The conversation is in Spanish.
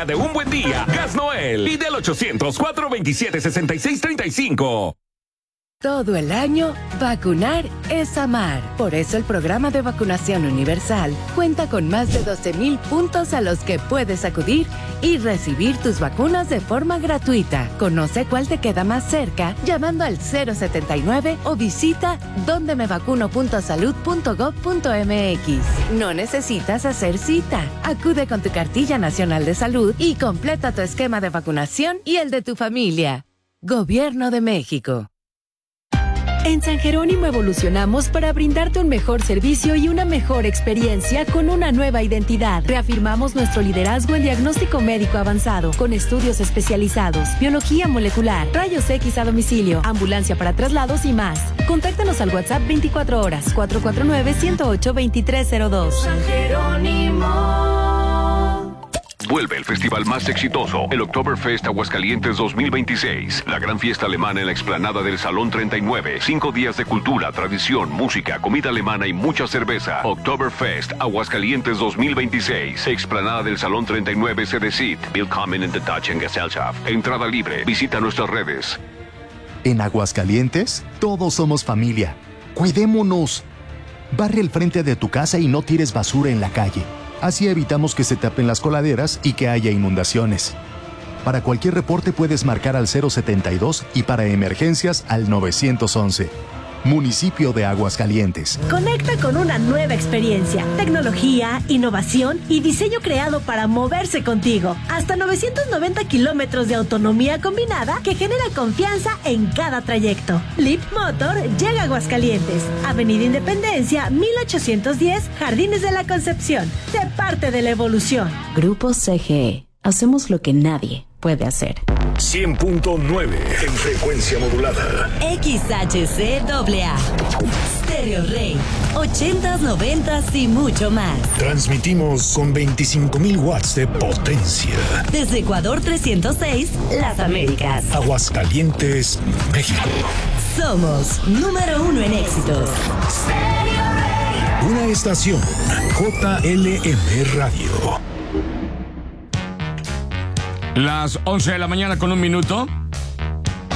cerca de un buen día. Gas Noel. Pide al 800-427-6635. Todo el año, vacunar es amar. Por eso el programa de vacunación universal cuenta con más de 12,000 puntos a los que puedes acudir y recibir tus vacunas de forma gratuita. Conoce cuál te queda más cerca llamando al 079 o visita dondemevacuno.salud.gov.mx. No necesitas hacer cita. Acude con tu cartilla nacional de salud y completa tu esquema de vacunación y el de tu familia. Gobierno de México. En San Jerónimo evolucionamos para brindarte un mejor servicio y una mejor experiencia con una nueva identidad. Reafirmamos nuestro liderazgo en diagnóstico médico avanzado, con estudios especializados, biología molecular, rayos X a domicilio, ambulancia para traslados y más. Contáctanos al WhatsApp 24 horas, 449-108-2302. San Jerónimo. Vuelve el festival más exitoso, el Oktoberfest Aguascalientes 2026. La gran fiesta alemana en la explanada del Salón 39. 5 días de cultura, tradición, música, comida alemana y mucha cerveza. Oktoberfest Aguascalientes 2026. Explanada del Salón 39, sede SIT. Willkommen in the Deutschen Gesellschaft. Entrada libre. Visita nuestras redes. En Aguascalientes, todos somos familia. Cuidémonos. Barre el frente de tu casa y no tires basura en la calle. Así evitamos que se tapen las coladeras y que haya inundaciones. Para cualquier reporte puedes marcar al 072 y para emergencias al 911. Municipio de Aguascalientes. Conecta con una nueva experiencia, tecnología, innovación y diseño creado para moverse contigo. Hasta 990 kilómetros de autonomía combinada que genera confianza en cada trayecto. Leap Motor llega a Aguascalientes. Avenida Independencia, 1810, Jardines de la Concepción. Sé parte de la evolución. Grupo CGE. Hacemos lo que nadie puede hacer. 100.9 en frecuencia modulada. XHCAA. Stereo Rey. 80s, 90s y mucho más. Transmitimos con 25,000 watts de potencia. Desde Ecuador 306, Las Américas. Aguascalientes, México. Somos número 1 en éxitos. Stereo Rey. Una estación JLM Radio. Las 11 de la mañana con 1 minuto.